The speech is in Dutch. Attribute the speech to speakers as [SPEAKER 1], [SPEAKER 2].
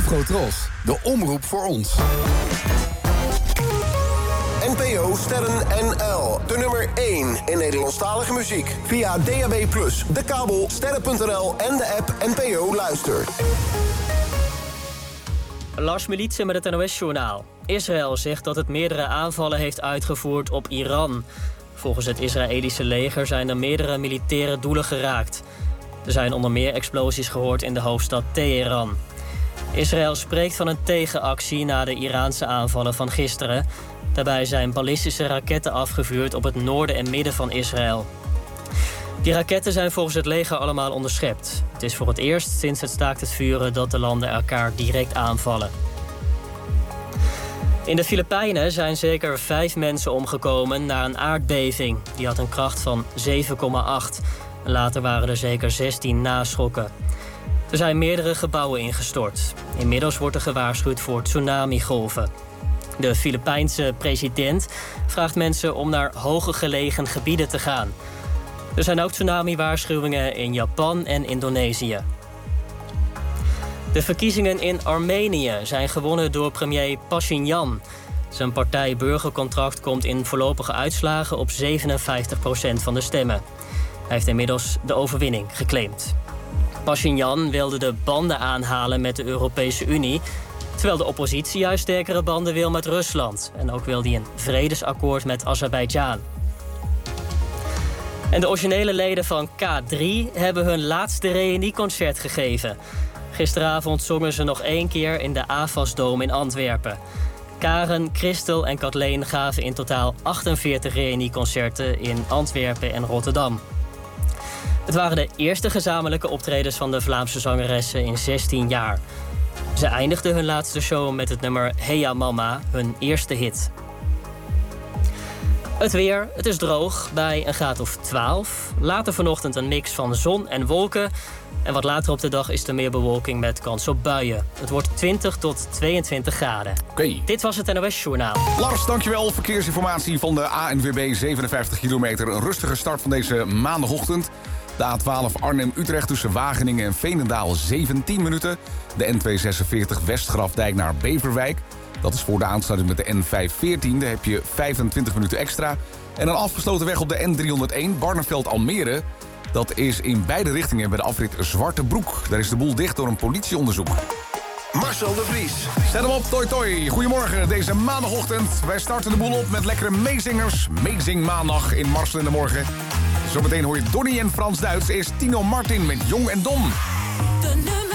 [SPEAKER 1] Afrotros, de omroep voor ons.
[SPEAKER 2] NPO Sterren NL. De nummer 1 in Nederlandstalige muziek. Via DAB+, de kabel, sterren.nl en de app NPO Luister.
[SPEAKER 3] Lars Militsen met het NOS-journaal. Israël zegt dat het meerdere aanvallen heeft uitgevoerd op Iran. Volgens het Israëlische leger zijn er meerdere militaire doelen geraakt. Er zijn onder meer explosies gehoord in de hoofdstad Teheran. Israël spreekt van een tegenactie na de Iraanse aanvallen van gisteren. Daarbij zijn ballistische raketten afgevuurd op het noorden en midden van Israël. Die raketten zijn volgens het leger allemaal onderschept. Het is voor het eerst sinds het staakt het vuren dat de landen elkaar direct aanvallen. In de Filipijnen zijn zeker 5 mensen omgekomen na een aardbeving. Die had een kracht van 7,8. Later waren er zeker 16 naschokken. Er zijn meerdere gebouwen ingestort. Inmiddels wordt er gewaarschuwd voor tsunamigolven. De Filipijnse president vraagt mensen om naar hoger gelegen gebieden te gaan. Er zijn ook tsunami-waarschuwingen in Japan en Indonesië. De verkiezingen in Armenië zijn gewonnen door premier Pashinyan. Zijn partij Burgercontract komt in voorlopige uitslagen op 57% van de stemmen. Hij heeft inmiddels de overwinning geclaimd. Pashinyan wilde de banden aanhalen met de Europese Unie, terwijl de oppositie juist sterkere banden wil met Rusland. En ook wil hij een vredesakkoord met Azerbeidzjan. En de originele leden van K3 hebben hun laatste reunieconcert gegeven. Gisteravond zongen ze nog 1 keer in de Avasdome in Antwerpen. Karen, Christel en Kathleen gaven in totaal 48 reunieconcerten in Antwerpen en Rotterdam. Het waren de eerste gezamenlijke optredens van de Vlaamse zangeressen in 16 jaar. Ze eindigden hun laatste show met het nummer Heya Mama, hun eerste hit. Het weer, het is droog bij een graad of 12. Later vanochtend een mix van zon en wolken. En wat later op de dag is er meer bewolking met kans op buien. Het wordt 20 tot 22 graden.
[SPEAKER 1] Oké.
[SPEAKER 3] Dit was het NOS-journaal.
[SPEAKER 1] Lars, dankjewel. Verkeersinformatie van de ANWB, 57 kilometer. Een rustige start van deze maandagochtend. De A12 Arnhem-Utrecht tussen Wageningen en Veenendaal 17 minuten. De N246 Westgrafdijk naar Beverwijk. Dat is voor de aansluiting met de N514. Daar heb je 25 minuten extra. En een afgesloten weg op de N301 Barneveld-Almere. Dat is in beide richtingen bij de afrit Zwarte Broek. Daar is de boel dicht door een politieonderzoek.
[SPEAKER 2] Marcel de Vries.
[SPEAKER 1] Zet hem op, toi toi. Goedemorgen, deze maandagochtend. Wij starten de boel op met lekkere meezingers. Meezing maandag in Marcel in de morgen. Zometeen hoor je Donnie en Frans Duits. Eerst Tino Martin met Jong en Dom.
[SPEAKER 4] De nummer